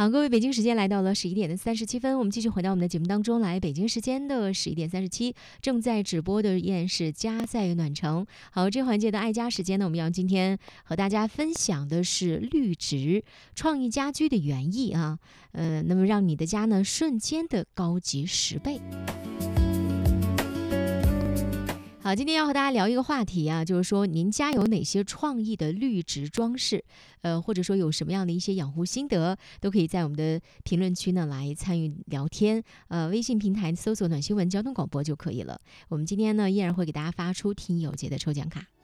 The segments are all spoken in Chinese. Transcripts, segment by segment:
好，各位，北京时间来到了11:37，我们继续回到我们的节目当中来。北京时间的11:37，正在直播的依然是家在暖城。好，这环节的爱家时间呢，我们要今天和大家分享的是绿植创意家居的原意啊，那么让你的家呢瞬间的高级10倍。好，今天要和大家聊一个话题啊，就是说您家有哪些创意的绿植装饰，或者说有什么样的一些养护心得，都可以在我们的评论区呢来参与聊天。微信平台搜索暖新闻交通广播就可以了。我们今天呢依然会给大家发出听友节的抽奖卡。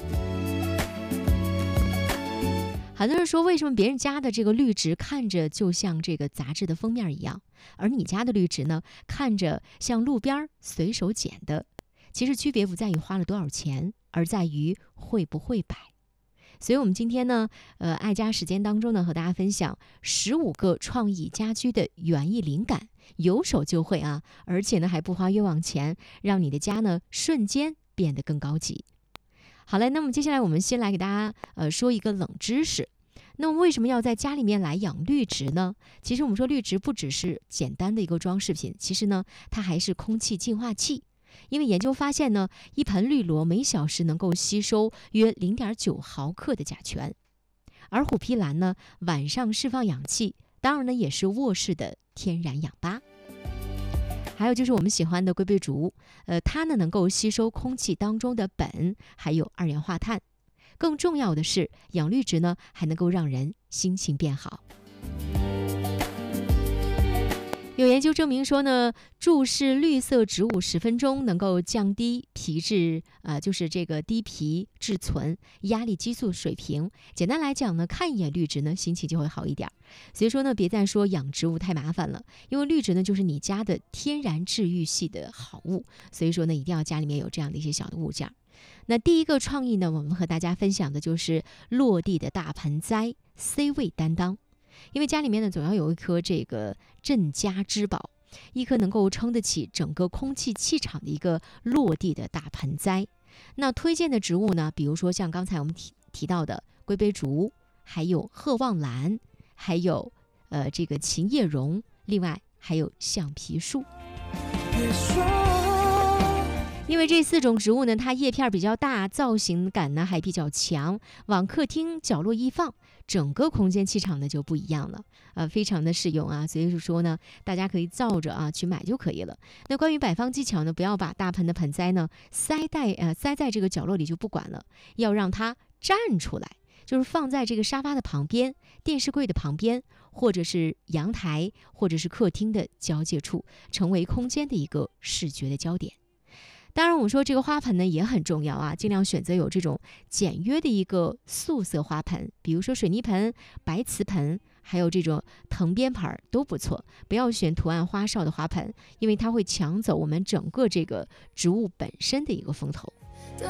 很多人说，为什么别人家的这个绿植看着就像这个杂志的封面一样，而你家的绿植呢看着像路边随手捡的？其实区别不在于花了多少钱，而在于会不会摆。所以我们今天呢，爱家时间当中呢，和大家分享15个创意家居的园艺灵感，有手就会啊，而且呢还不花冤枉钱，让你的家呢瞬间变得更高级。好嘞，那么接下来我们先来给大家说一个冷知识。那么为什么要在家里面来养绿植呢？其实我们说绿植不只是简单的一个装饰品，其实呢它还是空气净化器。因为研究发现呢，一盆绿萝每小时能够吸收约0.9毫克的甲醛，而虎皮兰呢，晚上释放氧气，当然呢也是卧室的天然氧吧。还有就是我们喜欢的龟背竹，它呢能够吸收空气当中的苯，还有二氧化碳。更重要的是，养绿植呢还能够让人心情变好。有研究证明说呢，注视绿色植物10分钟能够降低皮质就是这个低皮质醇、压力激素水平。简单来讲呢，看一眼绿植呢，心情就会好一点。所以说呢，别再说养植物太麻烦了，因为绿植呢就是你家的天然治愈系的好物。所以说呢，一定要家里面有这样的一些小的物件。那第一个创意呢，我们和大家分享的就是落地的大盆栽 C 位担当。因为家里面呢总要有一颗这个镇家之宝，一颗能够撑得起整个空气气场的一个落地的大盆栽。那推荐的植物呢，比如说像刚才我们提到的龟背竹，还有鹤望兰，还有这个琴叶榕，另外还有橡皮树。因为这4种植物呢，它叶片比较大，造型感呢还比较强，往客厅角落一放，整个空间气场呢就不一样了，非常的适用啊。所以说呢，大家可以照着去买就可以了。那关于摆放技巧呢，不要把大盆的盆栽呢塞在这个角落里就不管了，要让它站出来，就是放在这个沙发的旁边、电视柜的旁边，或者是阳台，或者是客厅的交界处，成为空间的一个视觉的焦点。当然我们说这个花盆呢也很重要啊，尽量选择有这种简约的一个素色花盆，比如说水泥盆、白瓷盆，还有这种藤编盆都不错。不要选图案花哨的花盆，因为它会抢走我们整个这个植物本身的一个风头。